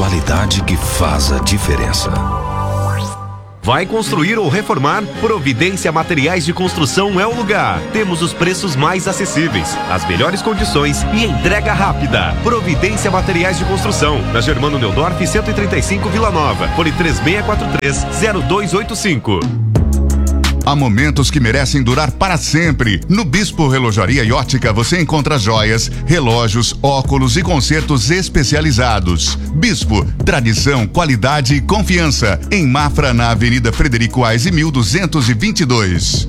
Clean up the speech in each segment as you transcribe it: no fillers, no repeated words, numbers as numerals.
qualidade que faz a diferença. Vai construir ou reformar? Providência Materiais de Construção é o lugar. Temos os preços mais acessíveis, as melhores condições e entrega rápida. Providência Materiais de Construção, na Germano Neudorf 135 Vila Nova, fone 3643-0285. Há momentos que merecem durar para sempre. No Bispo Relojaria e Ótica você encontra joias, relógios, óculos e consertos especializados. Bispo, tradição, qualidade e confiança. Em Mafra, na Avenida Frederico Aise, 1222.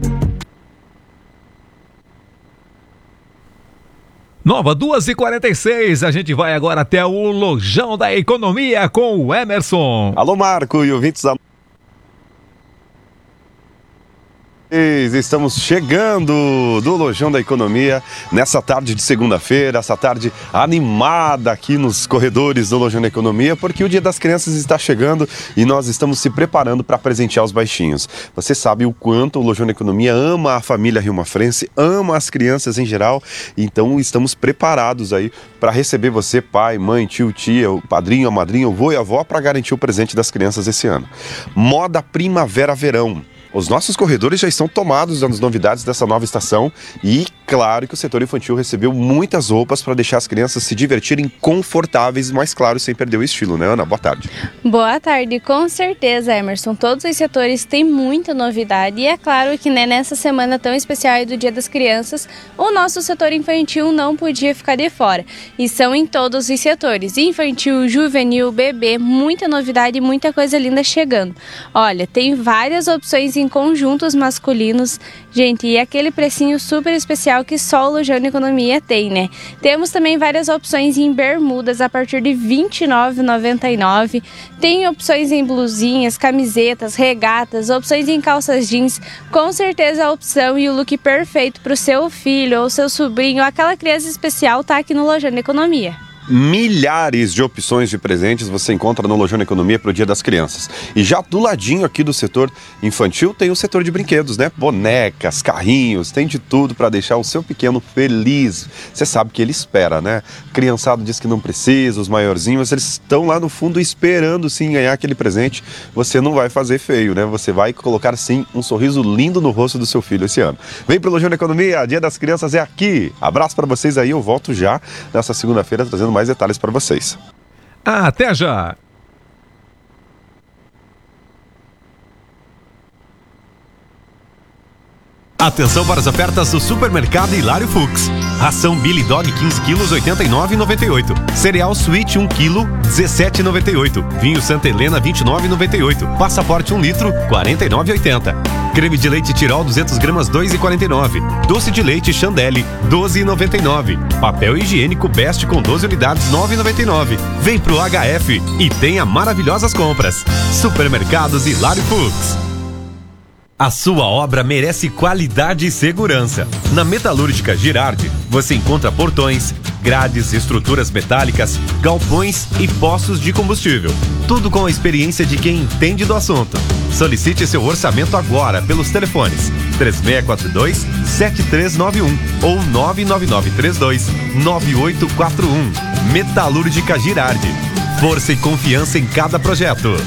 Nova 2h46, a gente vai agora até o Lojão da Economia com o Emerson. Alô, Marco e ouvintes da... Estamos chegando do Lojão da Economia nessa tarde de segunda-feira, essa tarde animada aqui nos corredores do Lojão da Economia, porque o Dia das Crianças está chegando e nós estamos se preparando para presentear os baixinhos. Você sabe o quanto o Lojão da Economia ama a família riomafrense, ama as crianças em geral, então estamos preparados aí para receber você, pai, mãe, tio, tia, o padrinho, a madrinha, o vô e a avó, para garantir o presente das crianças esse ano. Moda Primavera-Verão. Os nossos corredores já estão tomados das novidades dessa nova estação e, claro, que o setor infantil recebeu muitas roupas para deixar as crianças se divertirem confortáveis, mas, claro, sem perder o estilo, né, Ana? Boa tarde. Boa tarde, com certeza, Emerson. Todos os setores têm muita novidade e é claro que, né, nessa semana tão especial do Dia das Crianças, o nosso setor infantil não podia ficar de fora. E são em todos os setores, infantil, juvenil, bebê, muita novidade e muita coisa linda chegando. Olha, tem várias opções em conjuntos masculinos, gente, e aquele precinho super especial que só o Lojão da Economia tem, né? Temos também várias opções em bermudas a partir de R$ 29,99. Tem opções em blusinhas, camisetas, regatas, opções em calças jeans. Com certeza a opção e o look perfeito para o seu filho ou seu sobrinho, aquela criança especial, tá aqui no Lojão da Economia. Milhares de opções de presentes você encontra no Lojão da Economia para o Dia das Crianças. E já do ladinho aqui do setor infantil tem o setor de brinquedos, né? Bonecas, carrinhos, tem de tudo para deixar o seu pequeno feliz. Você sabe que ele espera, né? Criançado diz que não precisa, os maiorzinhos, eles estão lá no fundo esperando sim ganhar aquele presente. Você não vai fazer feio, né? Você vai colocar sim um sorriso lindo no rosto do seu filho esse ano. Vem pro Lojão da Economia, Dia das Crianças é aqui. Abraço para vocês aí, eu volto já nessa segunda-feira trazendo mais detalhes para vocês. Até já! Atenção para as ofertas do Supermercado Hilário Fux. Ração Billy Dog 15 quilos, R$ 89,98. Cereal Sweet 1 quilo, R$ 17,98. Vinho Santa Helena 29,98. Passaporte 1 litro, R$ 49,80. Creme de leite Tirol 200 gramas, R$ 2,49. Doce de leite Chandelle, R$ 12,99. Papel higiênico Best com 12 unidades, R$ 9,99. Vem pro HF e tenha maravilhosas compras. Supermercados Hilário Fux. A sua obra merece qualidade e segurança. Na Metalúrgica Girardi, você encontra portões, grades, estruturas metálicas, galpões e poços de combustível. Tudo com a experiência de quem entende do assunto. Solicite seu orçamento agora pelos telefones 3642-7391 ou 99932-9841. Metalúrgica Girardi. Força e confiança em cada projeto.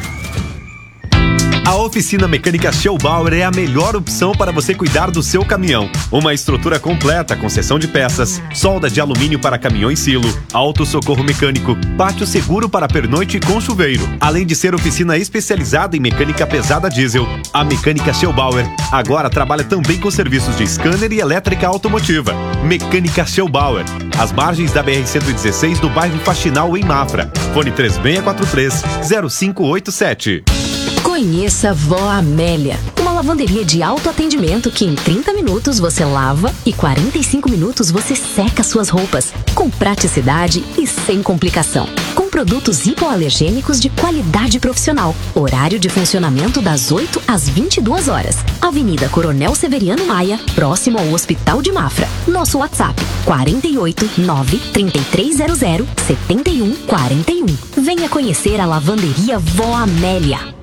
A oficina mecânica Schollbauer é a melhor opção para você cuidar do seu caminhão. Uma estrutura completa com seção de peças, solda de alumínio para caminhão em silo, auto-socorro mecânico, pátio seguro para pernoite com chuveiro. Além de ser oficina especializada em mecânica pesada diesel, a Mecânica Schollbauer agora trabalha também com serviços de scanner e elétrica automotiva. Mecânica Schollbauer, às margens da BR-116 do bairro Faxinal, em Mafra. Fone 3643-0587. Conheça Vó Amélia, uma lavanderia de autoatendimento que em 30 minutos você lava e 45 minutos você seca suas roupas, com praticidade e sem complicação. Com produtos hipoalergênicos de qualidade profissional. Horário de funcionamento das 8 às 22 horas. Avenida Coronel Severiano Maia, próximo ao Hospital de Mafra. Nosso WhatsApp, 489-3300-7141. Venha conhecer a lavanderia Vó Amélia.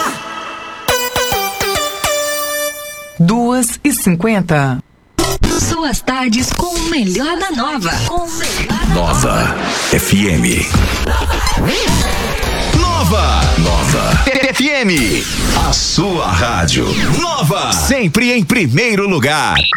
2h50. Suas tardes com o melhor da Nova. Nova FM. Nova FM. A sua rádio. Nova. Sempre em primeiro lugar.